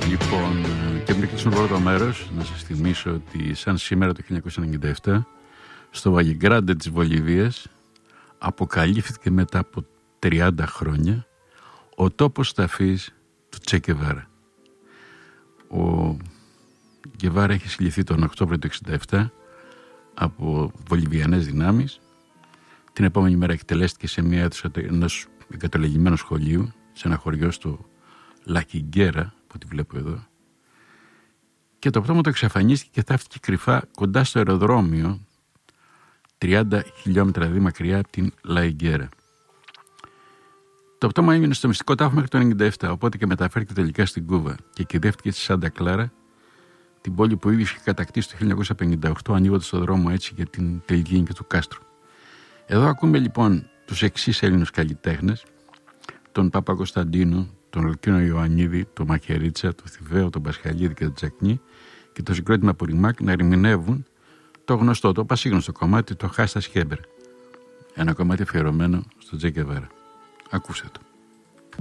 Λοιπόν, και πριν κλείσουμε το πρώτο μέρος, να σας θυμίσω ότι σαν σήμερα το 1997 στο Βαλιγκράντε της Βολιβίας αποκαλύφθηκε μετά από 30 χρόνια ο τόπος ταφής του Τσε Γκεβάρα. Ο Γκεβάρα έχει συλληφθεί τον Οκτώβριο του 1967 από βολιβιανές δυνάμεις. Την επόμενη μέρα εκτελέστηκε σε μια αίθουσα ενός εγκαταλελειμμένου σχολείου σε ένα χωριό στο Λακιγκέρα, που τη βλέπω εδώ, και το πτώμα του εξαφανίστηκε και θαύτηκε κρυφά κοντά στο αεροδρόμιο 30 χιλιόμετρα μακριά από την Λαϊγκέρα. Το πτώμα έμεινε στο μυστικό τάφο μέχρι το 1997, οπότε και μεταφέρθηκε τελικά στην Κούβα και κυδεύτηκε στη Σάντα Κλάρα, την πόλη που ήδη είχε κατακτήσει το 1958, ανοίγοντας το δρόμο έτσι για την τελική νίκη του Κάστρο. Εδώ ακούμε λοιπόν τους εξής Έλληνες καλλιτέχνες: τον Πάπα Κωνσταντίνο, τον Λουκίνο Ιωαννίδη, τον Μαχαιρίτσα, τον Θηβαίο, τον Πασχαλίδη και τον Τζακνί και το συγκρότημα Πουριμάκ να ερμηνεύουν το γνωστό, το πασίγνωστο κομμάτι, το Χάστα Σχέμπερ. Ένα κομμάτι αφιερωμένο στο Τσε Γκεβάρα. Ακούστε το.